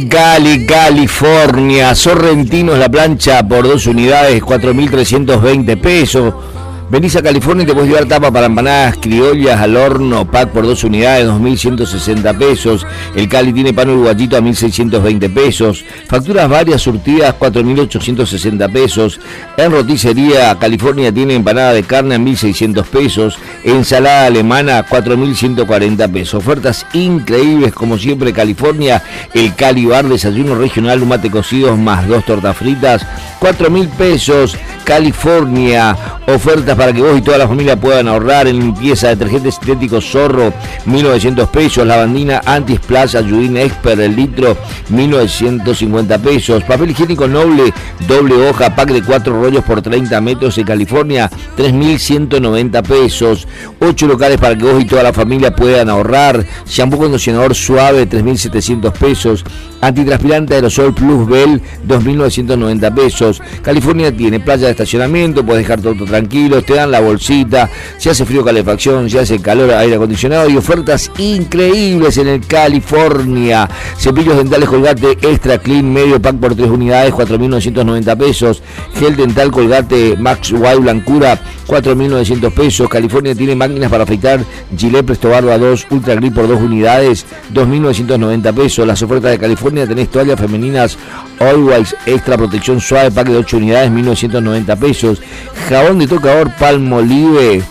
California, Sorrentinos la plancha por 2 unidades, 4.320 pesos. Venís a California y te puedes llevar tapa para empanadas criollas al horno, pack por 2 unidades, 2.160 pesos. El Cali tiene pan uruguayito a 1.620 pesos. Facturas varias surtidas, 4.860 pesos. En roticería, California tiene empanada de carne a 1.600 pesos. Ensalada alemana, 4.140 pesos. Ofertas increíbles, como siempre, California. El Cali Bar, desayuno regional, un mate cocidos más 2 tortas fritas, 4.000 pesos. California, ofertas para que vos y toda la familia puedan ahorrar en limpieza, detergente sintético Zorro, 1.900 pesos, lavandina Anti-Splash Ayudine Expert, el litro, 1.950 pesos, papel higiénico Noble, doble hoja, pack de 4 rollos por 30 metros en California, 3.190 pesos, 8 locales para que vos y toda la familia puedan ahorrar, shampoo condicionador suave, 3.700 pesos, antitranspirante aerosol Plus Bell, 2.990 pesos. California tiene playa de estacionamiento, puedes dejar todo tranquilo, te dan la bolsita, si hace frío calefacción, si hace calor aire acondicionado y ofertas increíbles en el California. Cepillos dentales Colgate Extra Clean medio pack por 3 unidades, 4.990 pesos. Gel dental Colgate Max White Blancura, 4.900 pesos. California tiene máquinas para afeitar Gillette Presto Barba 2 Ultra Grip por 2 unidades, 2.990 pesos. Las ofertas de California: tenés toallas femeninas Always Extra Protección Suave, pack de 8 unidades, 1.990 pesos. Jabón de tocador Palmolive,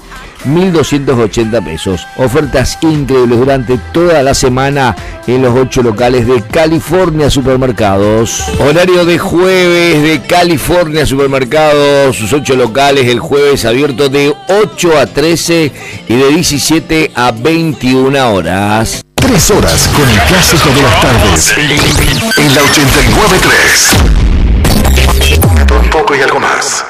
1.280 pesos. Ofertas increíbles durante toda la semana en los 8 locales de California Supermercados. Horario de jueves de California Supermercados, sus 8 locales el jueves, abierto de 8 a 13 y de 17 a 21 horas. 3 horas con el clásico de las tardes en la 89.3. Un poco y algo más.